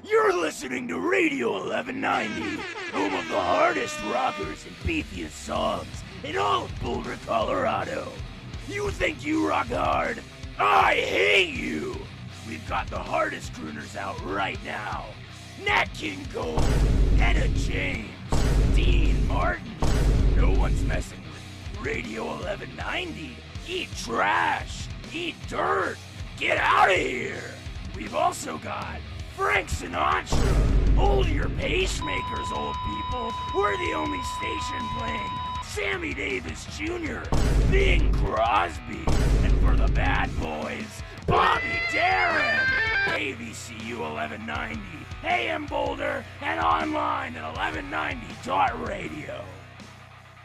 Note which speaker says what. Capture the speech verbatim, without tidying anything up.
Speaker 1: You're listening to Radio eleven ninety, home of the hardest rockers and beefiest songs in all of Boulder, Colorado. You think you rock hard? I hate you! We've got the hardest crooners out right now. Nat King Cole, Etta James, Dean Martin. No one's messing with Radio eleven ninety. Eat trash, eat dirt, get out of here. We've also got Frank Sinatra. Hold your pacemakers, old people. We're the only station playing Sammy Davis Junior, Bing Crosby, and for the bad boys, Bobby Darin. A B C U eleven ninety, A M Boulder, and online at eleven ninety dot radio.